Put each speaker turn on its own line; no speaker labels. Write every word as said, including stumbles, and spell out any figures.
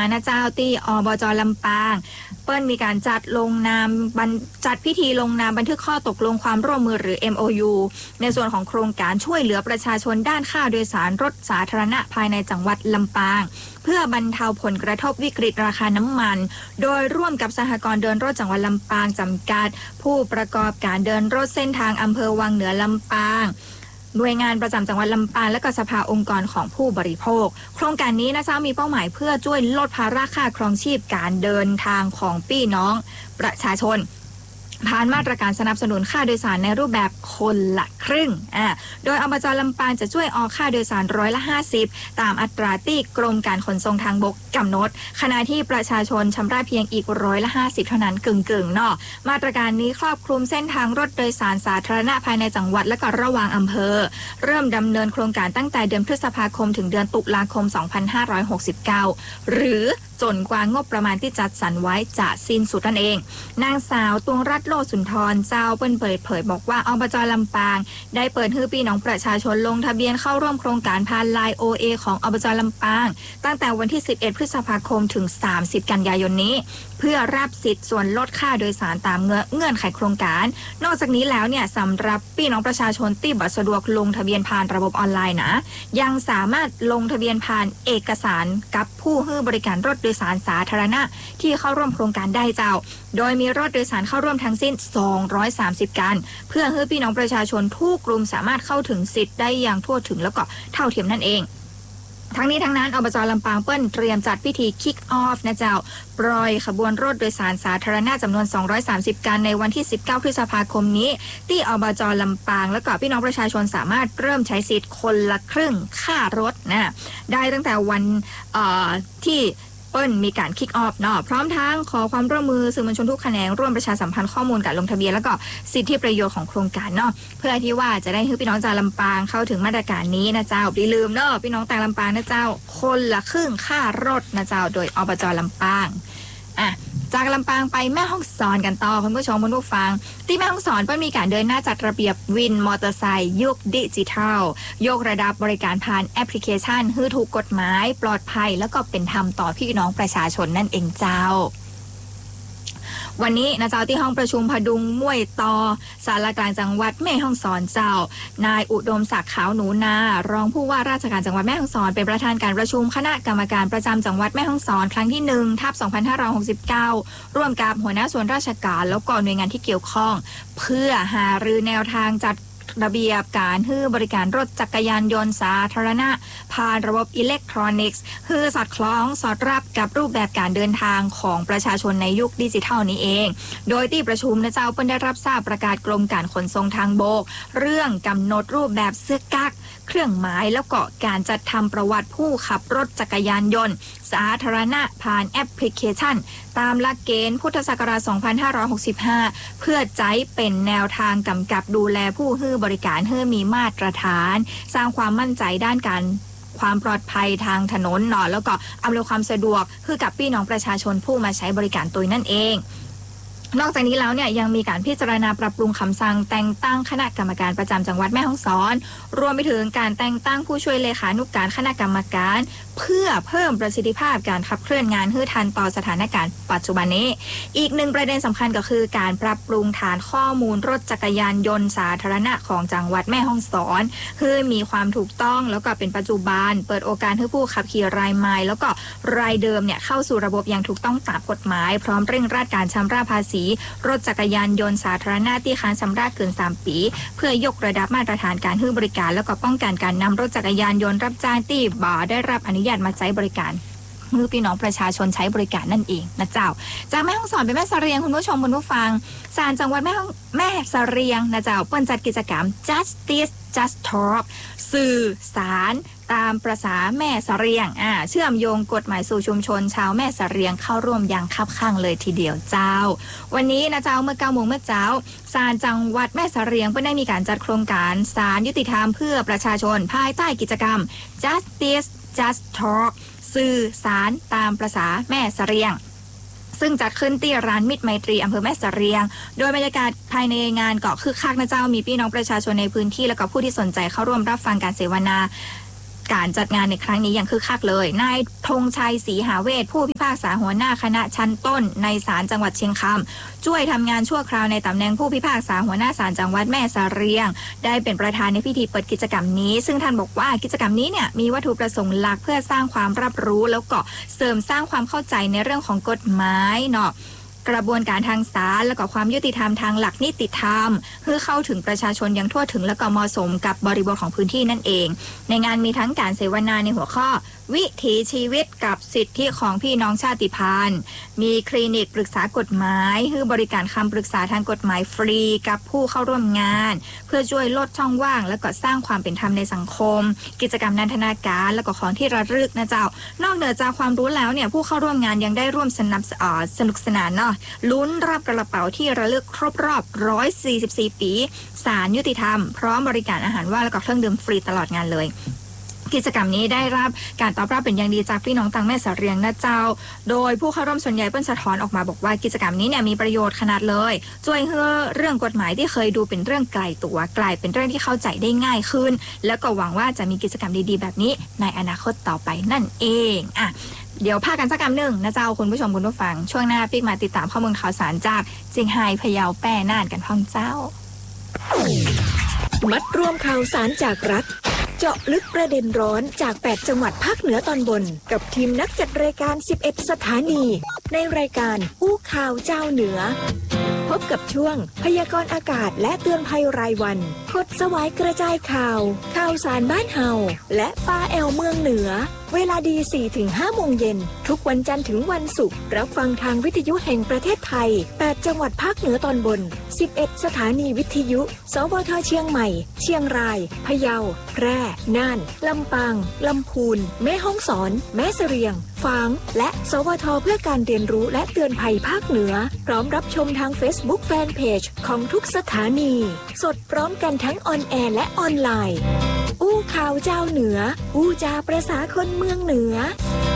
นะเจ้าที่อบจ.ลำปางเปิ้ลมีการจัดลงนามจัดพิธีลงนามบันทึกข้อตกลงความร่วมมือหรือ เอ็ม โอ ยู ในส่วนของโครงการช่วยเหลือประชาชนด้านค่าโดยสารรถสาธารณะภายในจังหวัดลำปางเพื่อบรรเทาผลกระทบวิกฤตราคาน้ำมันโดยร่วมกับสหกรณ์เดินรถจังหวัดลำปางจำกัดผู้ประกอบการเดินรถเส้นทางอำเภอวังเหนือลำปางหน่วยงานประจำจังหวัดลำปางและก็สภาองค์กรของผู้บริโภคโครงการนี้นะเจ้ามีเป้าหมายเพื่อช่วยลดภาระค่าครองชีพการเดินทางของพี่น้องประชาชนผ่านมาตรการสนับสนุนค่าโดยสารในรูปแบบคนละครึ่งอ่าโดยอบจ.ลำปางจะช่วยออกค่าโดยสารร้อยละห้าสิบตามอัตราที่กรมการขนส่งทางบกกำหนดขณะที่ประชาชนชำระเพียงอีกร้อยละห้าสิบเท่านั้นกึ่งๆเนาะมาตรการนี้ครอบคลุมเส้นทางรถโดยสารสาธารณะภายในจังหวัดและก็ระหว่างอำเภอเริ่มดำเนินโครงการตั้งแต่เดือนพฤษภาคมถึงเดือนตุลาคมสองพันห้าร้อยหกสิบเก้าหรือจนกว่างบประมาณที่จัดสรรไว้จะสิ้นสุดนั่นเองนางสาวตวงรัตน์โลสุนทรเจ้าเปิ้นเปิดเผยบอกว่าอบจ.ลำปางได้เปิดให้พี่น้องประชาชนลงทะเบียนเข้าร่วมโครงการผ่าน ไลน์ โอ เอ ของอบจ.ลำปางตั้งแต่วันที่สิบเอ็ดพฤษภาคมถึงสามสิบกันยายนนี้เพื่อรับสิทธิ์ส่วนลดค่าโดยสารตามเงื่อนไขโครงการนอกจากนี้แล้วเนี่ยสำหรับพี่น้องประชาชนที่บ่สะดวกลงทะเบียนผ่านระบบออนไลน์นะยังสามารถลงทะเบียนผ่านเอกสารกับผู้ให้บริการรถโดยสารสาธารณะที่เข้าร่วมโครงการได้เจ้าโดยมีรถโดยสารเข้าร่วมทั้งสิ้นสองร้อยสามสิบคันเพื่อให้พี่น้องประชาชนทุกกลุ่มสามารถเข้าถึงสิทธิ์ได้อย่างทั่วถึงแล้วก็เท่าเทียมนั่นเองทั้งนี้ทั้งนั้นอบจ.ลำปางเปิ้ลเตรียมจัดพิธี Kick Off นะเจ้าปล่อยขบวนรถโดยสารสาธารณะจำนวนสองร้อยสามสิบคันในวันที่สิบเก้าพฤษภาคมนี้ที่อบจ.ลำปางแล้วก็พี่น้องประชาชนสามารถเริ่มใช้สิทธิ์คนละครึ่งค่ารถนะได้ตั้งแต่วันเอ่อที่เปิ้ลมีการคิกออฟเนาะพร้อมทั้งขอความร่วมมือสื่อมวลชนทุกแขนงร่วมประชาสัมพันธ์ข้อมูลการลงทะเบียนแล้วก็สิทธิประโยชน์ของโครงการเนาะเพื่อที่ว่าจะได้ให้พี่น้องจากลำปางเข้าถึงมาตรการนี้นะเจ้าอย่าลืมเนาะพี่น้องแต่ลำปางนะเจ้าคนละครึ่งค่ารถนะเจ้าโดยอบจ.ลำปางอ่ะจากลำปางไปแม่ฮ่องสอนกันต่อคุณผู้ชมคุณผู้ฟังที่แม่ฮ่องสอนเปิ้ลมีการเดินหน้าจัดระเบียบวินมอเตอร์ไซค์ยุคดิจิทัลยกระดับบริการผ่านแอปพลิเคชันให้ถูกกฎหมายปลอดภัยแล้วก็เป็นธรรมต่อพี่น้องประชาชนนั่นเองเจ้าวันนี้นะเจ้าที่ห้องประชุมพดุงม่วยตอศาลากลางจังหวัดแม่ฮ่องสอนเจ้านายอุดมศักดิ์ขาวหนูนารองผู้ว่าราชการจังหวัดแม่ฮ่องสอนเป็นประธานการประชุมคณะกรรมการประจำจังหวัดแม่ฮ่องสอนครั้งที่หนึ่งทับสองพันห้าร้อยหกสิบเก้าร่วมกับหัวหน้าส่วนราชการแล้วก็หน่วยงานที่เกี่ยวข้องเพื่อหารือแนวทางจัดระเบียบการให้บริการรถจักรยานยนต์สาธารณะผ่านระบบอิเล็กทรอนิกส์คือสอดคล้องสอดรับกับรูปแบบการเดินทางของประชาชนในยุคดิจิทัลนี้เองโดยที่ประชุมนะเจ้าเพิ่นได้รับทราบประกาศกรมการขนส่งทางบกเรื่องกำหนดรูปแบบเสื้อกั๊กเครื่องหมายแล้วก็การจัดทำประวัติผู้ขับรถจักรยานยนต์สาธารณะผ่านแอปพลิเคชันตามหลักเกณฑ์พุทธศักราชสองพันห้าร้อยหกสิบห้าเพื่อใช้เป็นแนวทางกำกับดูแลผู้ให้บริการให้มีมาตรฐานสร้างความมั่นใจด้านการความปลอดภัยทางถนนเนาะแล้วก็อำนวยความสะดวกให้กับพี่น้องประชาชนผู้มาใช้บริการตัวนั่นเองนอกจากนี้แล้วเนี่ยยังมีการพิจารณาปรับปรุงคำสั่งแต่งตั้งคณะกรรมการประจำจังหวัดแม่ฮ่องสอนรวมไปถึงการแต่งตั้งผู้ช่วยเลขานุการคณะกรรมการเพื่อเพิ่มประสิทธิภาพการขับเคลื่อนงานให้ทันต่อสถานการณ์ปัจจุบันนี้อีกหนึ่งประเด็นสำคัญก็คือการปรับปรุงฐานข้อมูลรถจักรยานยนต์สาธารณะของจังหวัดแม่ฮ่องสอนเพื่อมีความถูกต้องแล้วก็เป็นปัจจุบันเปิดโอกาสให้ผู้ขับขี่รายใหม่แล้วก็รายเดิมเนี่ยเข้าสู่ระบบอย่างถูกต้องตามกฎหมายพร้อมเร่งรัดการชำระภาษีรถจักรยานยนต์สาธารณะที่ค้างชำระเกินสามปีเพื่อยกระดับมาตรฐานการให้บริการแล้วก็ป้องกันการนำรถจักรยานยนต์รับจ้างที่บ่ได้รับอนุญาตมาใช้บริการเมื่อพี่น้องประชาชนใช้บริการนั่นเองนะเจ้าจากแม่ฮ่องสอนไปแม่เสรียงคุณผู้ชมคุณผู้ฟังศาลจังหวัดแม่แม่เสรียงนะเจ้าเปิ้นจัดกิจกรรม Justice Just Talk สื่อสารตามประษาแม่เสรียงอ่าเชื่อมโยงกฎหมายสู่ชุมชนชาวแม่เสรียงเข้าร่วมอย่างคับคั่งเลยทีเดียวเจ้าวันนี้นะเจ้าเมื่อเก้าโมงเมื่อเจ้าศาลจังหวัดแม่เสรียงเพิ่นได้มีการจัดโครงการศาลยุติธรรมเพื่อประชาชนภายใต้กิจกรรม Justice Just Talk สื่อสารตามประษาแม่เสรียงซึ่งจัดขึ้นที่ร้านมิตรไมตรีอำเภอแม่เสรียงโดยบรรยากาศภายในงานก็คึกคักนะเจ้ามีพี่น้องประชาชนในพื้นที่และก็ผู้ที่สนใจเข้าร่วมรับฟังการเสวนาการจัดงานในครั้งนี้อย่างคึกคักเลยนายธงชัยศรีหาเวชผู้พิพากษาหัวหน้าคณะชั้นต้นในศาลจังหวัดเชียงคำช่วยทำงานชั่วคราวในตำแหน่งผู้พิพากษาหัวหน้าศาลจังหวัดแม่สะเรียงได้เป็นประธานในพิธีเปิดกิจกรรมนี้ซึ่งท่านบอกว่ากิจกรรมนี้เนี่ยมีวัตถุประสงค์หลักเพื่อสร้างความรับรู้แล้วก็เสริมสร้างความเข้าใจในเรื่องของกฎหมายเนาะกระบวนการทางศาลและก็ความยุติธรรมทางหลักนิติธรรมเพื่อเข้าถึงประชาชนอย่างทั่วถึงและก็เหมาะสมกับบริบทของพื้นที่นั่นเองในงานมีทั้งการเสวนาในหัวข้อวิถีชีวิตกับสิทธิของพี่น้องชาติพันธุ์มีคลินิกปรึกษากฎหมายคือบริการคำปรึกษาทางกฎหมายฟรีกับผู้เข้าร่วมงานเพื่อช่วยลดช่องว่างและก็สร้างความเป็นธรรมในสังคมกิจกรรมนันทนาการและก็ของที่ระลึกนะเจ้านอกเหนือจากความรู้แล้วเนี่ยผู้เข้าร่วมงานยังได้ร่วมสนับสนุกสนานเนาะลุ้นรับกระเป๋าที่ระลึกครบรอบหนึ่งร้อยสี่สิบสี่ปีศาลยุติธรรมพร้อมบริการอาหารว่างและก็เครื่องดื่มฟรีตลอดงานเลยกิจกรรมนี้ได้รับการตอบรับเป็นอย่างดีจากพี่น้องต่างแม่สะเรียงนะเจ้าโดยผู้เข้าร่วมส่วนใหญ่เปิ้นสะท้อนออกมาบอกว่ากิจกรรมนี้เนี่ยมีประโยชน์ขนาดเลยช่วยให้เรื่องกฎหมายที่เคยดูเป็นเรื่องไกลตัวกลายเป็นเรื่องที่เข้าใจได้ง่ายขึ้นแล้วก็หวังว่าจะมีกิจกรรมดีๆแบบนี้ในอนาคตต่อไปนั่นเองอ่ะเดี๋ยวพากันสักคำหนึ่งนะเจ้าคุณผู้ชมคุณผู้ฟังช่วงหน้าปิ๊กมาติดตามข้อมูลข่าวสารจากเจียงไฮ้พะเยาแป้น่านกันพ้องเจ้า
มัดรวมข่าวสารจากรัฐเจาะลึกประเด็นร้อนจากแปดจังหวัดภาคเหนือตอนบนกับทีมนักจัดรายการสิบเอ็ดสถานีในรายการอู้ข่าวเจ้าเหนือพบกับช่วงพยากรณ์อากาศและเตือนภัยรายวันกดสวายกระจายข่าวข่าวสารบ้านเฮาและป้าแอลเมืองเหนือเวลาดี สี่ถึงห้า โมงเย็นทุกวันจันทร์ถึงวันศุกร์รับฟังทางวิทยุแห่งประเทศไทยแปดจังหวัดภาคเหนือตอนบนสิบเอ็ดสถานีวิทยุสวทเชียงใหม่เชียงรายพะเยาแพร่น่านลำปางลำพูนแม่ฮ่องสอนแม่เสรียงฝางและสวทเพื่อการเรียนรู้และเตือนภัยภาคเหนือพร้อมรับชมทาง Facebook Fanpage ของทุกสถานีสดพร้อมกันทั้งออนแอร์และออนไลน์อู้ข่าวเจ้าเหนืออู้จาประสาคนเมืองเหนือ